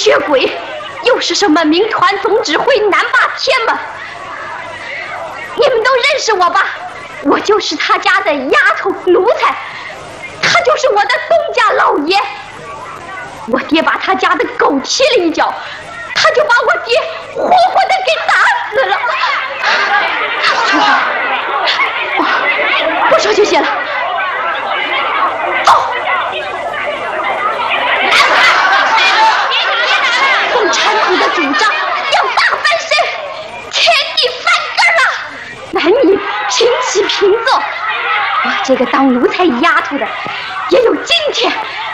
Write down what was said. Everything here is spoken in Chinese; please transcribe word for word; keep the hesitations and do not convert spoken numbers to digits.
血鬼，又是什么民团总指挥南霸天吗？你们都认识我吧？我就是他家的丫头奴才，他就是我的东家老爷。我爹把他家的狗踢了一脚，他就把我爹活活的给打死了。哦，不说就行了。走。共产党的主张要大翻身，天地翻根了，男女平起平坐。我这个当奴才丫头的也有今天。